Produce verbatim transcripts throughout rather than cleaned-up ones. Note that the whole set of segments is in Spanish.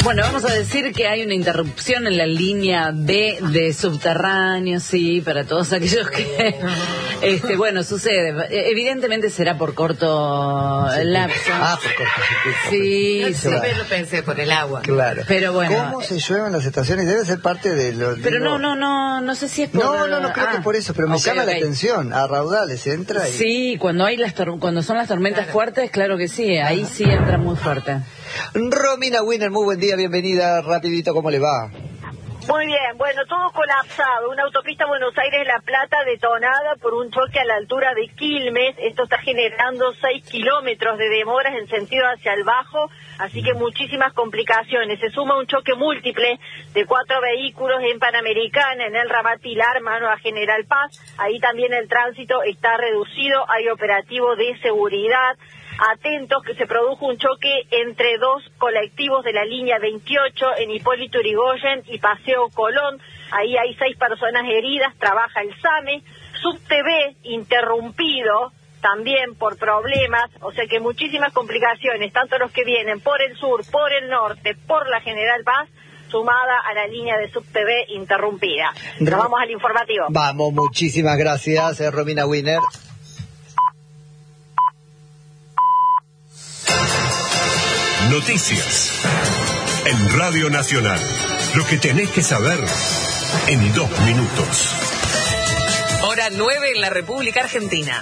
Bueno, vamos a decir que hay una interrupción en la línea B de subterráneo, sí, para todos aquellos que, este, bueno, sucede. Evidentemente será por corto sí, lapso. Ah, por corto circuito. Sí, Yo sí. siempre lo pensé por el agua. Claro. Pero bueno. ¿Cómo se llueven las estaciones? Debe ser parte de los... Pero digo, no, no, no, no sé si es por... No, no, no creo ah, que por eso, pero me okay, llama okay. la atención. A raudales entra y... Sí, cuando hay las tor- cuando son las tormentas Claro. fuertes, claro que sí, ahí sí entra muy fuerte. Romina Wiener, muy buen día, bienvenida, rapidito, ¿cómo le va? Muy bien, bueno, todo colapsado. Una autopista Buenos Aires-La Plata detonada por un choque a la altura de Quilmes. Esto está generando seis kilómetros de demoras en sentido hacia el bajo, así que muchísimas complicaciones. Se suma un choque múltiple de cuatro vehículos en Panamericana, en el ramal Pilar, mano a General Paz. Ahí también el tránsito está reducido, hay operativo de seguridad. Atentos que se produjo un choque entre dos colectivos de la línea veintiocho en Hipólito Yrigoyen y Paseo Colón. Ahí hay seis personas heridas, trabaja el SAME. Subte B interrumpido también por problemas, o sea que muchísimas complicaciones, tanto los que vienen por el sur, por el norte, por la General Paz, sumada a la línea de Subte B interrumpida. Nos vamos al informativo. Vamos, muchísimas gracias, eh, Romina Wiener. Noticias en Radio Nacional. Lo que tenés que saber en dos minutos. Hora nueve en la República Argentina.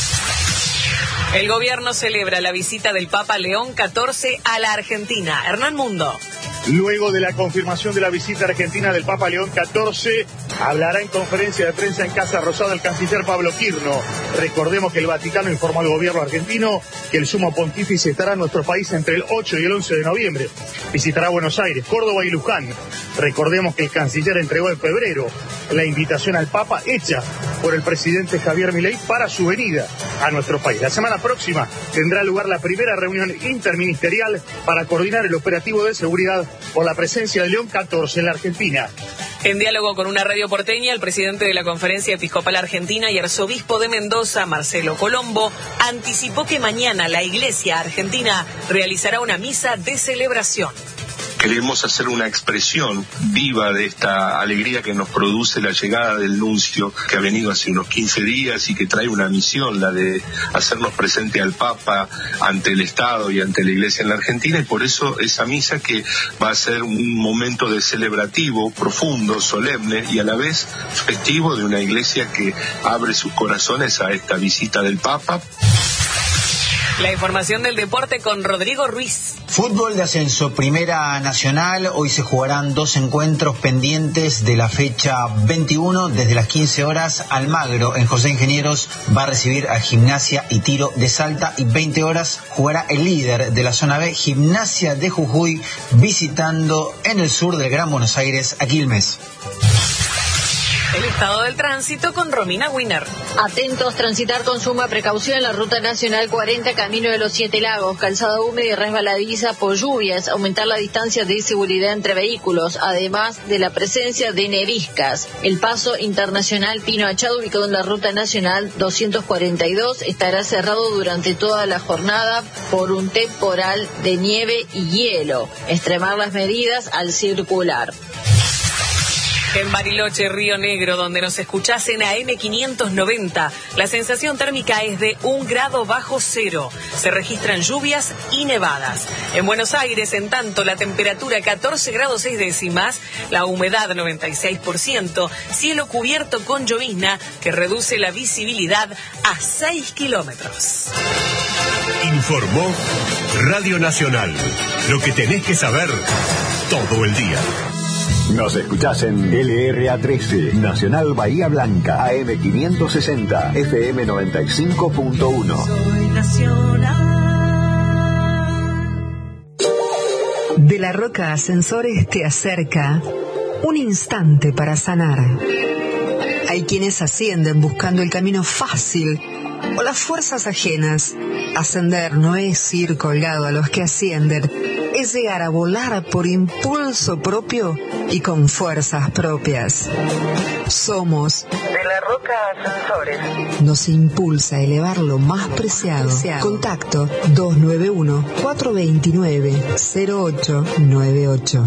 El gobierno celebra la visita del Papa León catorce a la Argentina. Hernán Mundo. Luego de la confirmación de la visita argentina del Papa León catorce, hablará en conferencia de prensa en Casa Rosada el canciller Pablo Quirno. Recordemos que el Vaticano informó al gobierno argentino que el sumo pontífice estará en nuestro país entre el ocho y el once de noviembre. Visitará Buenos Aires, Córdoba y Luján. Recordemos que el canciller entregó en febrero la invitación al Papa hecha por el presidente Javier Milei para su venida a nuestro país. La semana próxima tendrá lugar la primera reunión interministerial para coordinar el operativo de seguridad por la presencia de León catorce en la Argentina. En diálogo con una radio porteña, el presidente de la Conferencia Episcopal Argentina y arzobispo de Mendoza, Marcelo Colombo, anticipó que mañana la Iglesia Argentina realizará una misa de celebración. Queremos hacer una expresión viva de esta alegría que nos produce la llegada del nuncio, que ha venido hace unos quince días y que trae una misión, la de hacernos presente al Papa ante el Estado y ante la Iglesia en la Argentina, y por eso esa misa que va a ser un momento de celebrativo, profundo, solemne y a la vez festivo de una Iglesia que abre sus corazones a esta visita del Papa. La información del deporte con Rodrigo Ruiz. Fútbol de ascenso, Primera Nacional. Hoy se jugarán dos encuentros pendientes de la fecha veintiuno. Desde las quince horas, Almagro en José Ingenieros va a recibir a Gimnasia y Tiro de Salta. Y veinte horas jugará el líder de la zona B, Gimnasia de Jujuy, visitando en el sur del Gran Buenos Aires a Quilmes. El estado del tránsito con Romina Wiener. Atentos, transitar con suma precaución en la ruta nacional cuarenta, camino de los Siete Lagos, calzada húmeda y resbaladiza por lluvias, aumentar la distancia de seguridad entre vehículos, además de la presencia de neviscas. El paso internacional Pino Achado, ubicado en la ruta nacional doscientos cuarenta y dos, estará cerrado durante toda la jornada por un temporal de nieve y hielo. Extremar las medidas al circular. En Bariloche, Río Negro, donde nos escuchás en A M quinientos noventa, la sensación térmica es de un grado bajo cero. Se registran lluvias y nevadas. En Buenos Aires, en tanto, la temperatura catorce grados seis décimas, la humedad noventa y seis por ciento, cielo cubierto con llovizna que reduce la visibilidad a seis kilómetros. Informó Radio Nacional. Lo que tenés que saber todo el día. Nos escuchás en L R A trece, Nacional Bahía Blanca, A M quinientos sesenta, F M noventa y cinco punto uno. Soy Nacional. De la Roca Ascensores te acerca un instante para sanar. Hay quienes ascienden buscando el camino fácil o las fuerzas ajenas. Ascender no es ir colgado a los que ascienden, es llegar a volar por impulso propio y con fuerzas propias. Somos De la Roca Ascensores. Nos impulsa a elevar lo más preciado. Contacto dos nueve uno, cuatro dos nueve, cero ocho nueve ocho.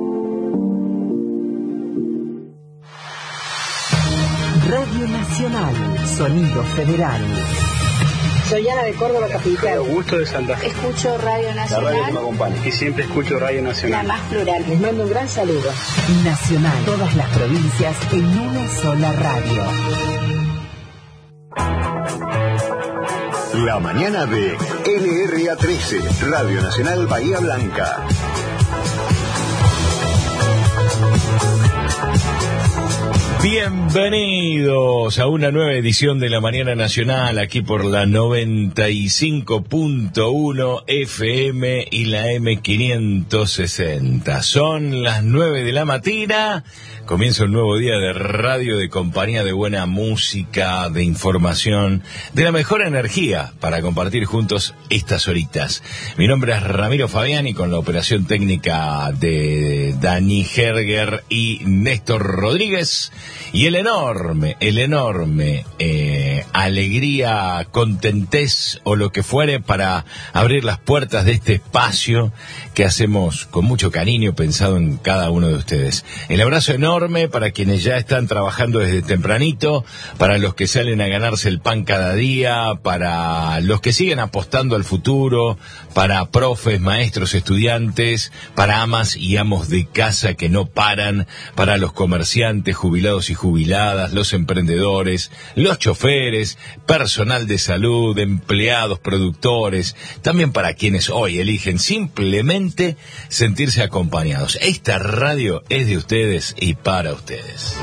Radio Nacional, Sonido Federal. Soy Ana de Córdoba Capital. Augusto de Santa Fe. Escucho Radio Nacional. La radio que me acompaña. Y siempre escucho Radio Nacional. La más plural. Les mando un gran saludo. Nacional, todas las provincias en una sola radio. La mañana de L R A trece, Radio Nacional Bahía Blanca. Bienvenidos a una nueva edición de la Mañana Nacional, aquí por la noventa y cinco punto uno F M y la M quinientos sesenta. Son las nueve de la mañana, comienza un nuevo día de radio, de compañía, de buena música, de información, de la mejor energía para compartir juntos estas horitas. Mi nombre es Ramiro Fabiani, con la operación técnica de Dani Herger y Néstor Rodríguez. Y el enorme, el enorme eh, alegría, contentez o lo que fuere para abrir las puertas de este espacio que hacemos con mucho cariño, pensado en cada uno de ustedes. El abrazo enorme para quienes ya están trabajando desde tempranito, para los que salen a ganarse el pan cada día, para los que siguen apostando al futuro, para profes, maestros, estudiantes, para amas y amos de casa que no paran, para los comerciantes, jubilados y jubiladas, los emprendedores, los choferes, personal de salud, empleados, productores, también para quienes hoy eligen simplemente sentirse acompañados. Esta radio es de ustedes y para ustedes.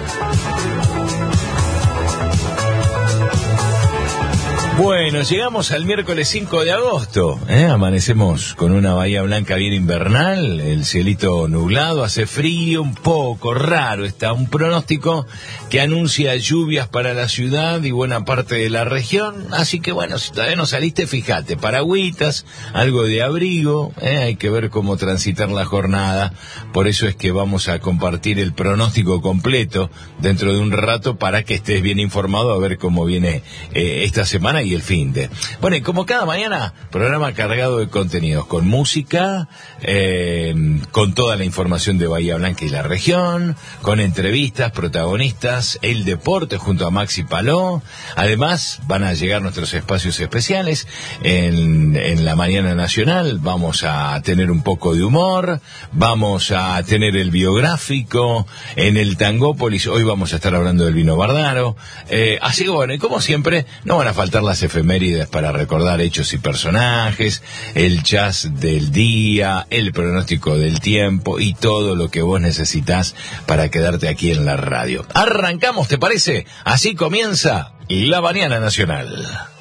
Bueno, llegamos al miércoles cinco de agosto, ¿eh? Amanecemos con una Bahía Blanca bien invernal, el cielito nublado, hace frío, un poco raro, está un pronóstico que anuncia lluvias para la ciudad y buena parte de la región, así que bueno, si todavía no saliste, fíjate, paragüitas, algo de abrigo, ¿eh? Hay que ver cómo transitar la jornada, por eso es que vamos a compartir el pronóstico completo dentro de un rato para que estés bien informado a ver cómo viene eh, esta semana y el fin de. Bueno, y como cada mañana, programa cargado de contenidos, con música, eh, con toda la información de Bahía Blanca y la región, con entrevistas, protagonistas, el deporte junto a Maxi Paló. Además, van a llegar nuestros espacios especiales en, en la Mañana Nacional. Vamos a tener un poco de humor, vamos a tener el biográfico, en el Tangópolis hoy vamos a estar hablando del vino Bardaro. Eh, así que bueno, y como siempre, no van a faltar las efemérides para recordar hechos y personajes, el jazz del día, el pronóstico del tiempo y todo lo que vos necesitas para quedarte aquí en la radio. Arrancamos, ¿te parece? Así comienza la Mañana Nacional.